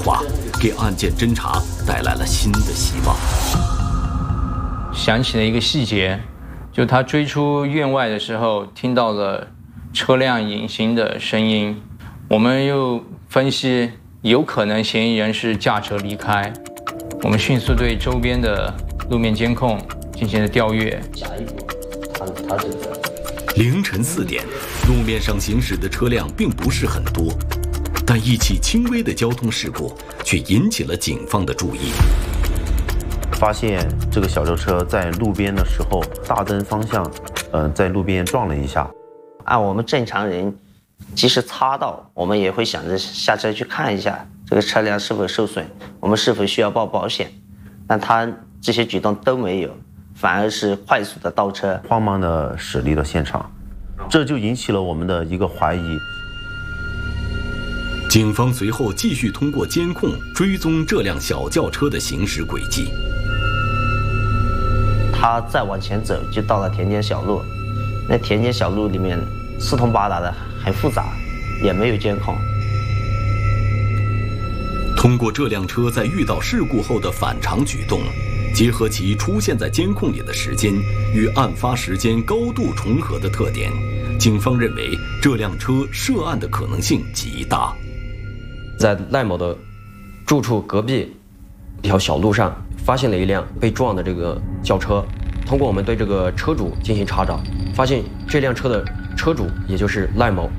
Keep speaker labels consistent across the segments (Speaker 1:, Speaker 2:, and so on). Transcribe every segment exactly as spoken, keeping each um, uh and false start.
Speaker 1: 化，给案件侦查带来了新的希望。
Speaker 2: 想起了一个细节，就他追出院外的时候，听到了车辆隐形的声音。我们又分析，有可能嫌疑人是驾车离开。我们迅速对周边的路面监控进行了调阅。下一步，他他这个
Speaker 1: 凌晨四点，路面上行驶的车辆并不是很多，但一起轻微的交通事故却引起了警方的注意。
Speaker 3: 发现这个小轿车在路边的时候，大灯方向，呃，在路边撞了一下。
Speaker 4: 按我们正常人，即使擦到，我们也会想着下车去看一下这个车辆是否受损，我们是否需要报保险。但他这些举动都没有，反而是快速的倒车，
Speaker 3: 慌忙的驶离了现场，这就引起了我们的一个怀疑。
Speaker 1: 警方随后继续通过监控追踪这辆小轿车的行驶轨迹。
Speaker 4: 他再往前走，就到了田间小路。那田间小路里面四通八达的，很复杂，也没有监控。
Speaker 1: 通过这辆车在遇到事故后的反常举动，结合其出现在监控里的时间与案发时间高度重合的特点，警方认为这辆车涉案的可能性极大。
Speaker 5: 在赖某的住处隔壁一条小路上，发现了一辆被撞的这个轿车。通过我们对这个车主进行查找，发现这辆车的车主也就是赖某。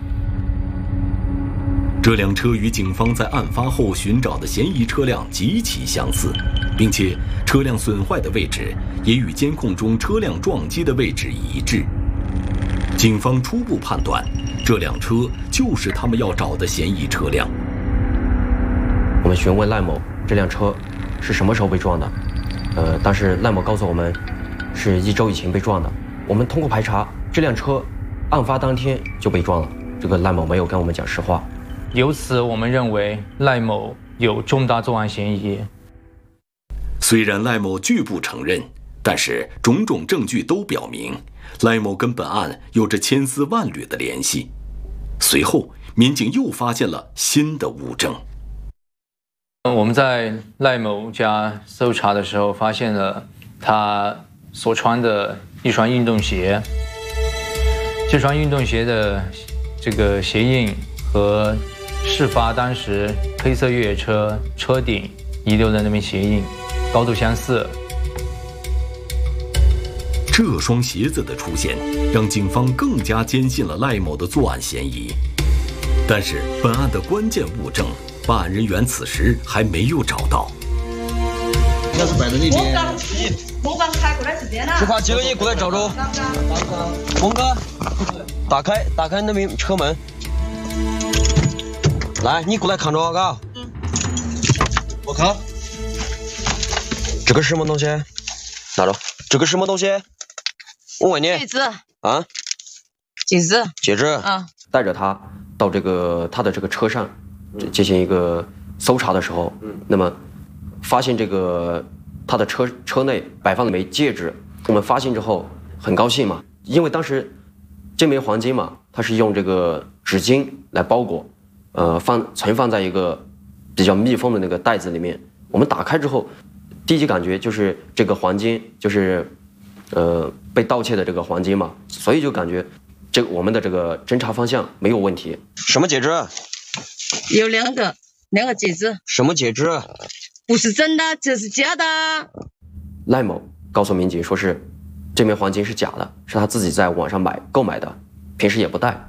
Speaker 1: 这辆车与警方在案发后寻找的嫌疑车辆极其相似，并且车辆损坏的位置也与监控中车辆撞击的位置一致。警方初步判断，这辆车就是他们要找的嫌疑车辆。
Speaker 5: 我们询问赖某这辆车是什么时候被撞的，呃，但是赖某告诉我们是一周以前被撞的。我们通过排查，这辆车案发当天就被撞了，这个赖某没有跟我们讲实话。
Speaker 2: 由此，我们认为赖某有重大作案嫌疑。
Speaker 1: 虽然赖某拒不承认，但是种种证据都表明，赖某跟本案有着千丝万缕的联系。随后，民警又发现了新的物证。
Speaker 2: 我们在赖某家搜查的时候，发现了他所穿的一双运动鞋。这双运动鞋的这个鞋印和事发当时黑色越野车车顶遗留的那枚鞋印高度相似。
Speaker 1: 这双鞋子的出现，让警方更加坚信了赖某的作案嫌疑。但是，本案的关键物证，办案人员此时还没有找到。
Speaker 6: 要是摆在那边。
Speaker 7: 我刚我刚开过来时间了。
Speaker 6: 执法几个人过来找找。峰哥，打开打开那边车门。来，你过来看着，嘎。嗯。我看。这个是什么东西？拿着。这个是什么东西？我问你。
Speaker 7: 戒指。
Speaker 6: 啊？
Speaker 7: 戒指。
Speaker 6: 戒指。
Speaker 7: 嗯。
Speaker 5: 带着他到这个他的这个车上进行一个搜查的时候，嗯，那么发现这个他的车车内摆放了一枚戒指。我们发现之后很高兴嘛，因为当时这枚黄金嘛，它是用这个纸巾来包裹，呃，放存放在一个比较密封的那个袋子里面。我们打开之后，第一感觉就是这个黄金就是呃被盗窃的这个黄金嘛，所以就感觉这个我们的这个侦查方向没有问题。
Speaker 6: 什么戒指？
Speaker 7: 有两个，两个戒指。
Speaker 6: 什么戒指？
Speaker 7: 不是真的，这是假的。
Speaker 5: 赖某告诉民警说是这枚黄金是假的，是他自己在网上买购买的，平时也不戴。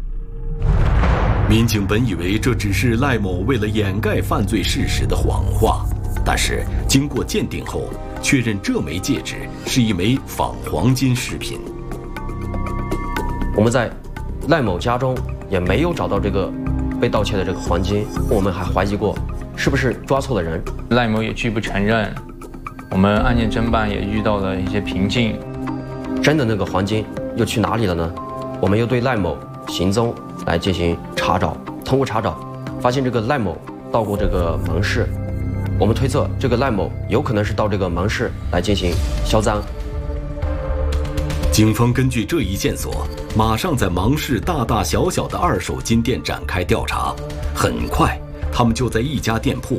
Speaker 1: 民警本以为这只是赖某为了掩盖犯罪事实的谎话，但是经过鉴定后，确认这枚戒指是一枚仿黄金饰品。
Speaker 5: 我们在赖某家中也没有找到这个被盗窃的这个黄金，我们还怀疑过是不是抓错了人。
Speaker 2: 赖某也拒不承认，我们案件侦办也遇到了一些瓶颈。
Speaker 5: 真的那个黄金又去哪里了呢？我们又对赖某行踪来进行查找，通过查找发现这个赖某到过这个门市，我们推测这个赖某有可能是到这个门市来进行销赃。
Speaker 1: 警方根据这一线索，马上在芒市大大小小的二手金店展开调查。很快，他们就在一家店铺